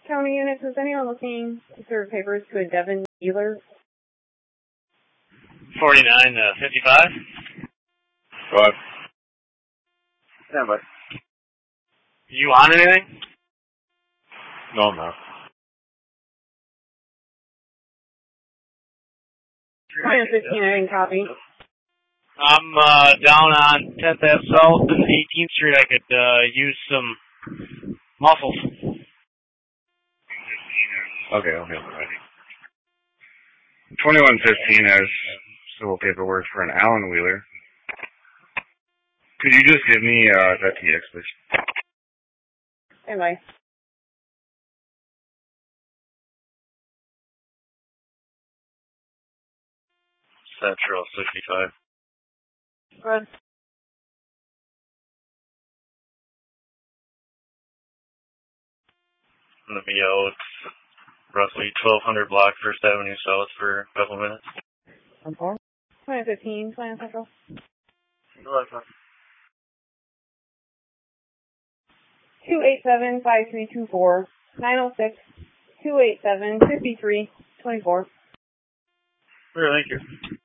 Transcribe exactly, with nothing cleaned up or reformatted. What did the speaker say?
County units, is anyone looking to serve papers to a Devin dealer? forty-nine to fifty-five. Go ahead. Yeah, but. You on anything? No, I'm not. Minus fifteen, I didn't copy. I'm uh, down on tenth Avenue South and eighteenth Street. I could uh, use some muscles. Okay, okay, ready. twenty-one fifteen has civil paperwork for an Allen Wheeler. Could you just give me uh, that T X, please? Stand by. Central sixty-five. Go ahead. I'm going to be out roughly twelve hundred block First Avenue South for a couple minutes. one four. twenty fifteen, Plan Central. two eight seven, five three two four, nine oh six, two eight seven, five three two four. Sure, thank you.